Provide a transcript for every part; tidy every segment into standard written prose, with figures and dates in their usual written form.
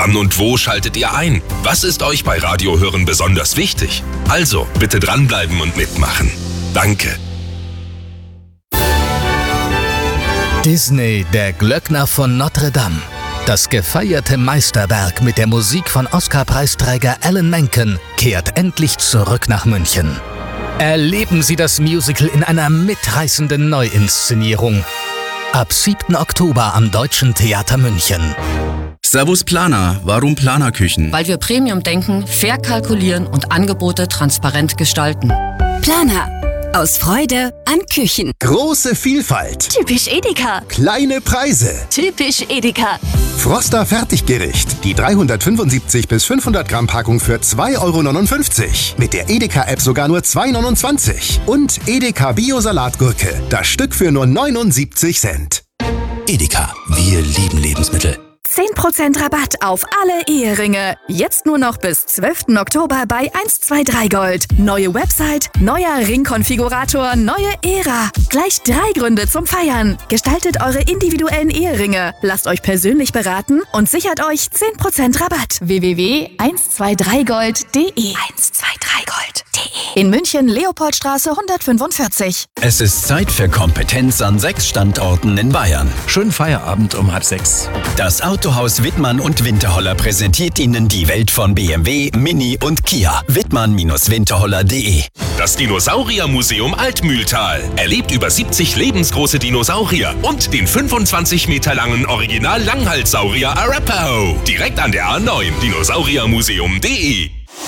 Wann und wo schaltet ihr ein? Was ist euch bei Radiohören besonders wichtig? Also, bitte dranbleiben und mitmachen. Danke. Disney, der Glöckner von Notre Dame. Das gefeierte Meisterwerk mit der Musik von Oscar-Preisträger Alan Menken kehrt endlich zurück nach München. Erleben Sie das Musical in einer mitreißenden Neuinszenierung. Ab 7. Oktober am Deutschen Theater München. Servus Planer, warum Planerküchen? Weil wir Premium denken, fair kalkulieren und Angebote transparent gestalten. Planer. Aus Freude an Küchen. Große Vielfalt. Typisch Edeka. Kleine Preise. Typisch Edeka. Froster Fertiggericht. Die 375 bis 500 Gramm Packung für 2,59 €. Mit der Edeka-App sogar nur 2,29 €. Und Edeka Bio-Salatgurke. Das Stück für nur 79 Cent. Edeka, wir lieben Lebensmittel. 10% Rabatt auf alle Eheringe. Jetzt nur noch bis 12. Oktober bei 123 Gold. Neue Website, neuer Ringkonfigurator, neue Ära. Gleich 3 Gründe zum Feiern. Gestaltet eure individuellen Eheringe. Lasst euch persönlich beraten und sichert euch 10% Rabatt. www.123gold.de 123gold.de In München, Leopoldstraße 145. Es ist Zeit für Kompetenz an 6 Standorten in Bayern. Schönen Feierabend um 5:30. Das Autohaus Wittmann und Winterholler präsentiert Ihnen die Welt von BMW, Mini und Kia. Wittmann-winterholler.de. Das Dinosauriermuseum Altmühltal erlebt über 70 lebensgroße Dinosaurier und den 25 Meter langen Original-Langhalssaurier Arapaho. Direkt an der A9, dinosauriermuseum.de.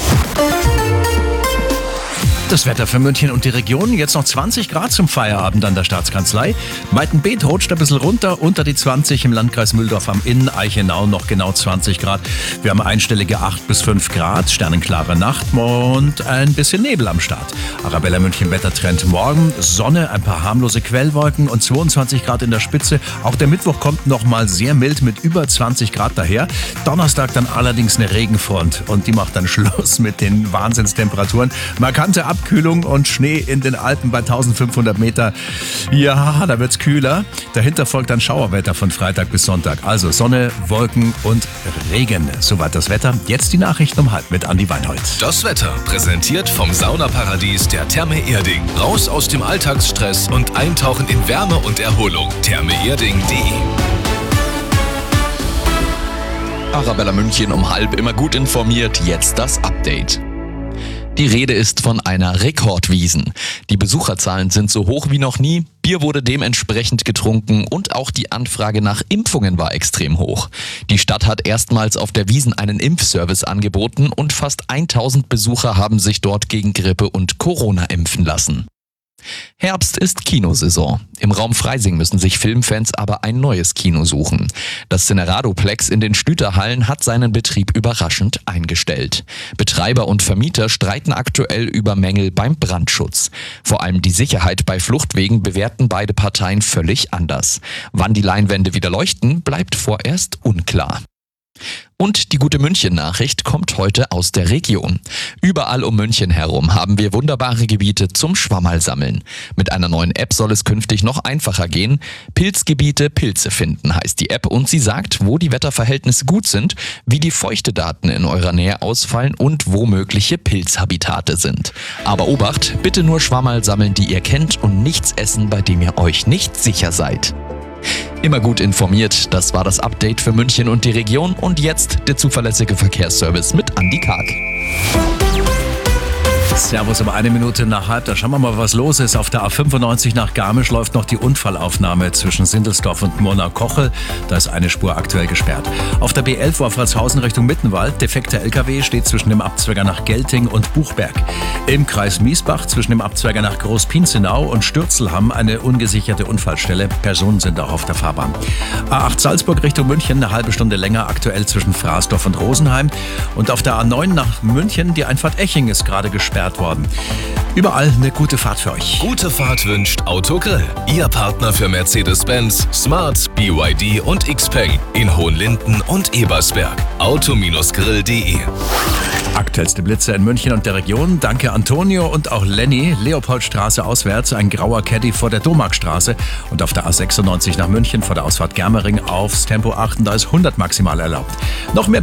Das Wetter für München und die Region. Jetzt noch 20 Grad zum Feierabend an der Staatskanzlei. Meitenbeet rutscht ein bisschen runter, unter die 20 im Landkreis Mühldorf am Inn. Eichenau noch genau 20 Grad. Wir haben einstellige 8 bis 5 Grad, sternenklare Nacht und ein bisschen Nebel am Start. Arabella München Wettertrend morgen. Sonne, ein paar harmlose Quellwolken und 22 Grad in der Spitze. Auch der Mittwoch kommt noch mal sehr mild mit über 20 Grad daher. Donnerstag dann allerdings eine Regenfront und die macht dann Schluss mit den Wahnsinnstemperaturen. Markante Abkühlung und Schnee in den Alpen bei 1500 Meter. Ja, da wird's kühler. Dahinter folgt dann Schauerwetter von Freitag bis Sonntag. Also Sonne, Wolken und Regen. Soweit das Wetter. Jetzt die Nachrichten um 12 mit Andi Weinhold. Das Wetter präsentiert vom Saunaparadies der Therme Erding. Raus aus dem Alltagsstress und eintauchen in Wärme und Erholung. thermeerding.de. Arabella München um 12 immer gut informiert. Jetzt das Update. Die Rede ist von einer Rekordwiesn. Die Besucherzahlen sind so hoch wie noch nie, Bier wurde dementsprechend getrunken und auch die Anfrage nach Impfungen war extrem hoch. Die Stadt hat erstmals auf der Wiesn einen Impfservice angeboten und fast 1000 Besucher haben sich dort gegen Grippe und Corona impfen lassen. Herbst ist Kinosaison. Im Raum Freising müssen sich Filmfans aber ein neues Kino suchen. Das Cinerado-Plex in den Stüterhallen hat seinen Betrieb überraschend eingestellt. Betreiber und Vermieter streiten aktuell über Mängel beim Brandschutz. Vor allem die Sicherheit bei Fluchtwegen bewerten beide Parteien völlig anders. Wann die Leinwände wieder leuchten, bleibt vorerst unklar. Und die gute München-Nachricht kommt heute aus der Region. Überall um München herum haben wir wunderbare Gebiete zum Schwammerlsammeln. Mit einer neuen App soll es künftig noch einfacher gehen. Pilzgebiete Pilze finden heißt die App und sie sagt, wo die Wetterverhältnisse gut sind, wie die Feuchtedaten in eurer Nähe ausfallen und wo mögliche Pilzhabitate sind. Aber Obacht, bitte nur Schwammerl sammeln, die ihr kennt und nichts essen, bei dem ihr euch nicht sicher seid. Immer gut informiert, das war das Update für München und die Region und jetzt der zuverlässige Verkehrsservice mit Andi Karg. Servus, um 1 Minute nach 12. Da schauen wir mal, was los ist. Auf der A95 nach Garmisch läuft noch die Unfallaufnahme zwischen Sindelsdorf und Murnau-Kochel. Da ist eine Spur aktuell gesperrt. Auf der B11 Wolfratshausen Richtung Mittenwald. Defekter LKW steht zwischen dem Abzweiger nach Gelting und Buchberg. Im Kreis Miesbach zwischen dem Abzweiger nach Großpienzenau und Stürzelham eine ungesicherte Unfallstelle. Personen sind auch auf der Fahrbahn. A8 Salzburg Richtung München eine halbe Stunde länger aktuell zwischen Fraßdorf und Rosenheim. Und auf der A9 nach München die Einfahrt Eching ist gerade gesperrt worden. Überall eine gute Fahrt für euch. Gute Fahrt wünscht Autogrill. Ihr Partner für Mercedes-Benz, Smart, BYD und Xpeng in Hohenlinden und Ebersberg. Auto-grill.de. Aktuellste Blitze in München und der Region. Danke Antonio und auch Lenny. Leopoldstraße auswärts, ein grauer Caddy vor der Domarkstraße. Und auf der A96 nach München vor der Ausfahrt Germering aufs Tempo 8. Da ist 100 maximal erlaubt. Noch mehr